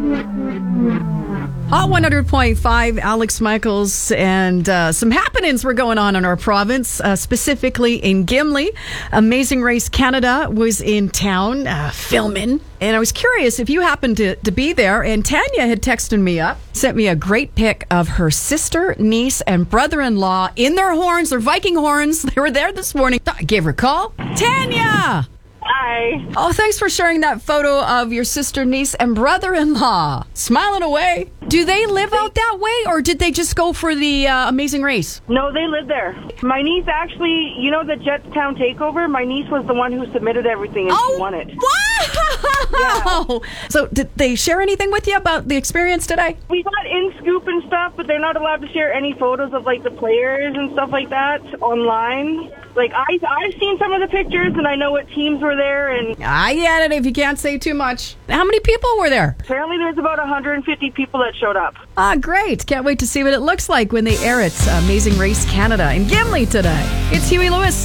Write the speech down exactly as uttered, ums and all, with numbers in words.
Hot one hundred point five, Alex Michaels, and uh, some happenings were going on in our province, uh, specifically in Gimli. Amazing Race Canada was in town uh, filming, and I was curious if you happened to, to be there, and Tanya had texted me up, sent me a great pic of her sister, niece, and brother-in-law in their horns, their Viking horns. They were there this morning. I gave her a call. Tanya! Hi. Oh, thanks for sharing that photo of your sister, niece, and brother-in-law. Smiling away. Do they live out that way, or did they just go for the uh, Amazing Race? No, they live there. My niece actually, you know the Jetstown takeover? My niece was the one who submitted everything and Oh, she won it. wow! Yeah. So did they share anything with you about the experience today? We got in scoop and stuff, but they're not allowed to share any photos of like the players and stuff like that online. Like I, I've seen some of the pictures and I know what teams were there, and I get it if you can't say too much. How many people were there? apparently there's about one hundred fifty people that showed up. Ah, great. Can't wait to see what it looks like when they air it. Amazing Race Canada in Gimli today. It's Huey Lewis.